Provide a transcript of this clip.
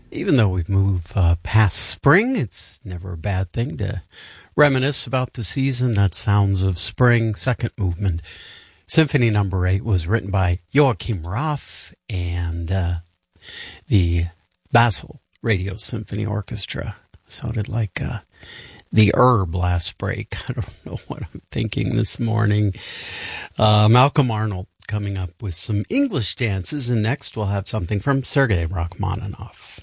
Even though we move past spring, it's never a bad thing to reminisce about the season. That Sounds of Spring, second movement. Symphony Number 8 was written by Joachim Raff and the Basel Radio Symphony Orchestra. Sounded like the Herb last break. I don't know what I'm thinking this morning. Malcolm Arnold coming up with some English dances, and next we'll have something from Sergei Rachmaninoff.